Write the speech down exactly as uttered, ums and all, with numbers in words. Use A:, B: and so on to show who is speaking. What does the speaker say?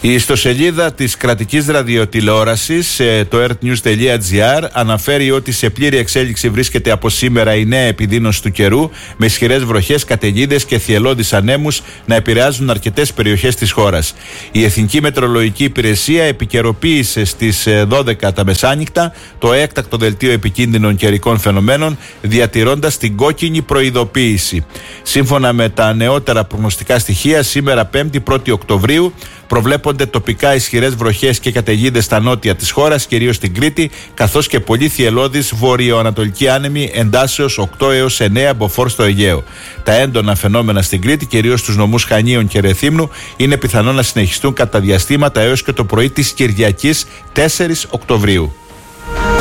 A: Η ιστοσελίδα της κρατικής ραδιοτηλεόρασης, το earthnews τελεία gr, αναφέρει ότι σε πλήρη εξέλιξη βρίσκεται από σήμερα η νέα επιδείνωση του καιρού, με ισχυρές βροχές, καταιγίδες και θυελλώδεις ανέμους να επηρεάζουν αρκετές περιοχές της χώρας. Η Εθνική Μετεωρολογική Υπηρεσία επικαιροποίησε στις δώδεκα τα μεσάνυχτα το έκτακτο δελτίο επικίνδυνων καιρικών φαινομένων, διατηρώντας την κόκκινη προειδοποίηση. Σύμφωνα με τα νεότερα προγνωστικά στοιχεία, σήμερα πέμπτη πρώτη Οκτωβρίου προβλέπονται τοπικά ισχυρές βροχές και καταιγίδες στα νότια της χώρας, κυρίως στην Κρήτη, καθώς και πολύ θυελλώδης βορειοανατολική άνεμη εντάσεως οκτώ έως εννέα μποφόρ στο Αιγαίο. Τα έντονα φαινόμενα στην Κρήτη, κυρίως στους νομούς Χανίων και Ρεθύμνου, είναι πιθανό να συνεχιστούν κατά διαστήματα έως και το πρωί της Κυριακής τέσσερις Οκτωβρίου.